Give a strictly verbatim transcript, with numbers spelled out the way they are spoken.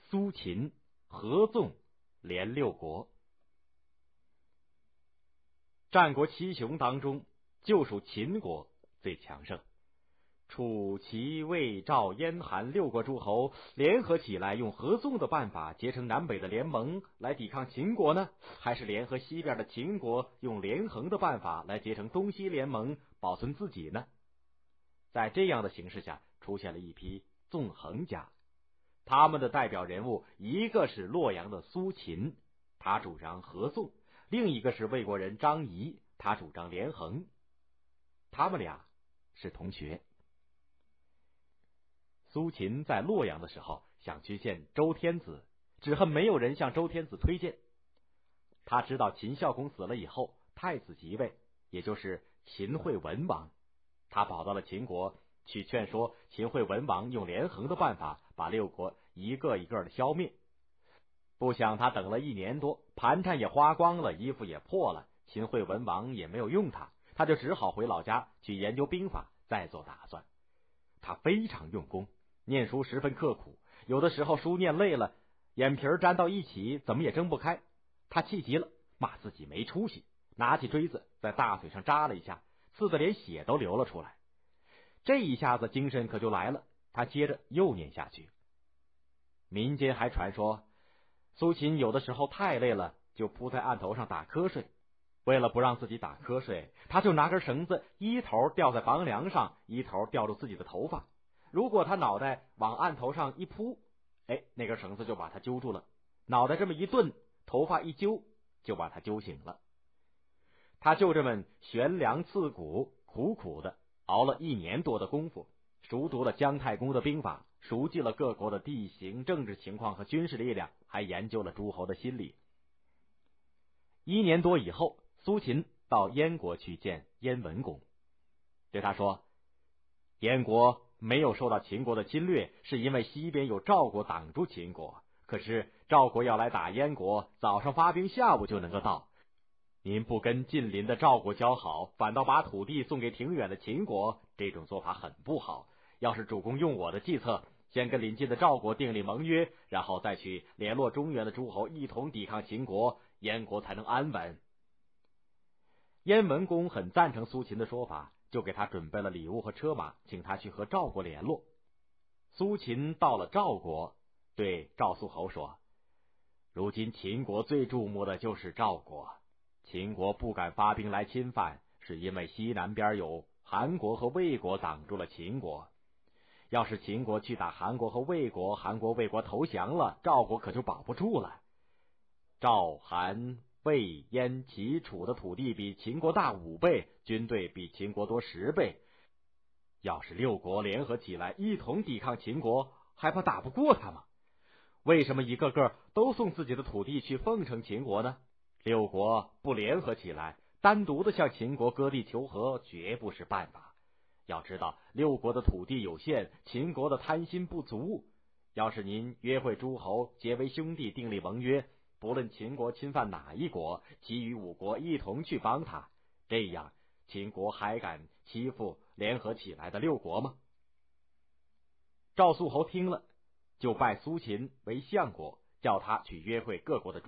苏秦、合纵联六国。战国七雄当中，就属秦国最强盛。楚、齐、魏、赵、燕、韩六国诸侯联合起来，用合纵的办法结成南北的联盟来抵抗秦国呢？还是联合西边的秦国用连横的办法来结成东西联盟，保存自己呢？在这样的形势下，出现了一批纵横家。他们的代表人物，一个是洛阳的苏秦，他主张合纵；另一个是魏国人张仪，他主张连横。他们俩是同学。苏秦在洛阳的时候想去见周天子，只恨没有人向周天子推荐。他知道秦孝公死了以后，太子即位，也就是秦惠文王。他跑到了秦国，去劝说秦惠文王用连横的办法把六国一个一个的消灭。不想他等了一年多，盘缠也花光了，衣服也破了，秦惠文王也没有用他，他就只好回老家去研究兵法，再做打算。他非常用功，念书十分刻苦，有的时候书念累了，眼皮粘到一起，怎么也睁不开。他气急了，骂自己没出息，拿起锥子在大腿上扎了一下，刺得连血都流了出来。这一下子精神可就来了，他接着又念下去。民间还传说，苏秦有的时候太累了，就扑在案头上打瞌睡。为了不让自己打瞌睡，他就拿根绳子，一头吊在房梁上，一头吊住自己的头发。如果他脑袋往案头上一扑，哎，那根绳子就把他揪住了，脑袋这么一顿，头发一揪，就把他揪醒了。他就这么悬梁刺股，苦苦的熬了一年多的功夫，熟读了姜太公的兵法，熟记了各国的地形、政治情况和军事力量，还研究了诸侯的心理。一年多以后，苏秦到燕国去见燕文公，对他说，燕国没有受到秦国的侵略，是因为西边有赵国挡住秦国，可是赵国要来打燕国，早上发兵，下午就能够到。您不跟近邻的赵国交好，反倒把土地送给挺远的秦国，这种做法很不好。要是主公用我的计策，先跟邻近的赵国订立盟约，然后再去联络中原的诸侯，一同抵抗秦国，燕国才能安稳。燕文公很赞成苏秦的说法，就给他准备了礼物和车马，请他去和赵国联络。苏秦到了赵国，对赵肃侯说，如今秦国最注目的就是赵国，秦国不敢发兵来侵犯，是因为西南边有韩国和魏国挡住了秦国。要是秦国去打韩国和魏国，韩国魏国投降了，赵国可就保不住了。赵、韩、魏、燕、齐、楚的土地比秦国大五倍，军队比秦国多十倍。要是六国联合起来一同抵抗秦国，还怕打不过他吗？为什么一个个都送自己的土地去奉承秦国呢？六国不联合起来，单独的向秦国割地求和，绝不是办法。要知道，六国的土地有限，秦国的贪心不足。要是您约会诸侯，结为兄弟，订立盟约，不论秦国侵犯哪一国，其余五国一同去帮他，这样秦国还敢欺负联合起来的六国吗？赵肃侯听了，就拜苏秦为相国，叫他去约会各国的